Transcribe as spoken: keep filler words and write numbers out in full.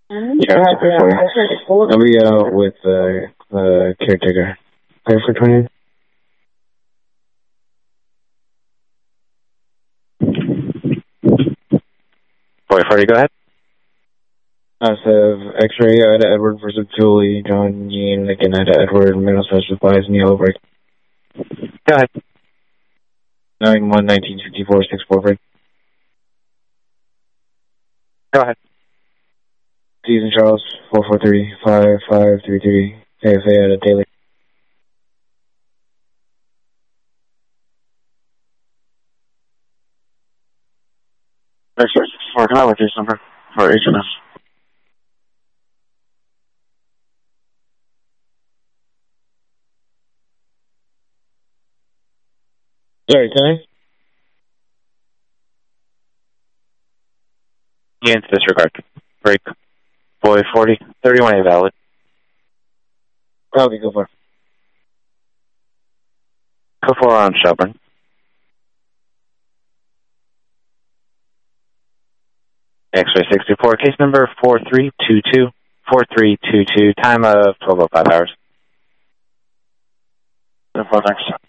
Yeah, I'll be out with the uh, caretaker. Pay for twenty. Boy, Freddie, go ahead. I have X-ray, Ida Edward versus Julie, John Yeen, again, Ida Edward, middle special supplies, Neil Break. Go ahead. nine one nineteen fifty-four six four Fred. Go ahead. Season Charles, four four three five five three three, A F A at a daily. X-ray sixty-four, can I have a case number for H and S? Sorry, can I? Yeah, into disregard. Break. Boy, forty, thirty-one A valid. Okay, go for it. Go for on Shelburne. X-ray sixty-four, case number four three two two, four three two two, time of twelve oh five hours. No, thanks.